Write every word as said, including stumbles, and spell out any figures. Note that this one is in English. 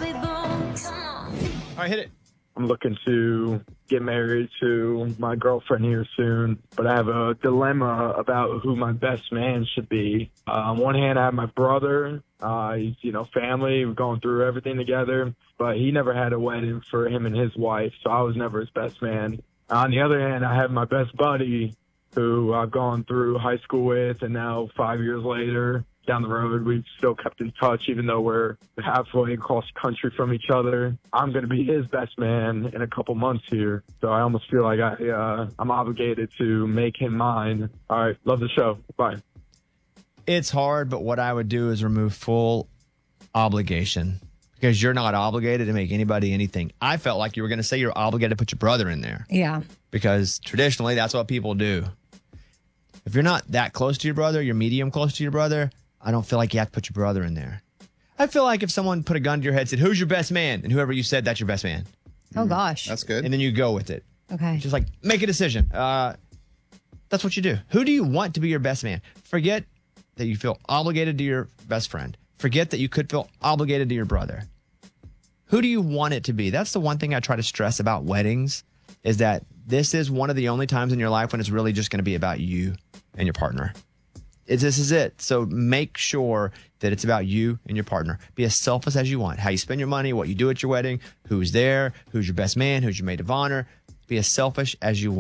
All right, hit it. I'm looking to get married to my girlfriend here soon, but I have a dilemma about who my best man should be. Uh, on one hand, I have my brother. Uh, he's, you know, family. We're going through everything together, but he never had a wedding for him and his wife, so I was never his best man. On the other hand, I have my best buddy who I've gone through high school with, and now five years later, down the road, we've still kept in touch, even though we're halfway across the country from each other. I'm going to be his best man in a couple months here, so I almost feel like I, uh, I'm obligated to make him mine. All right, love the show. Bye. It's hard, but what I would do is remove full obligation because you're not obligated to make anybody anything. I felt like you were going to say you're obligated to put your brother in there. Yeah. Because traditionally, that's what people do. If you're not that close to your brother, you're medium close to your brother, I don't feel like you have to put your brother in there. I feel like if someone put a gun to your head and said, who's your best man? And whoever you said, that's your best man. Oh, gosh. That's good. And then you go with it. Okay. Just like, make a decision. Uh, that's what you do. Who do you want to be your best man? Forget that you feel obligated to your best friend. Forget that you could feel obligated to your brother. Who do you want it to be? That's the one thing I try to stress about weddings is that this is one of the only times in your life when it's really just going to be about you and your partner. It's, this is it. So make sure that it's about you and your partner. Be as selfless as you want. How you spend your money, what you do at your wedding, who's there, who's your best man, who's your maid of honor. Be as selfish as you want.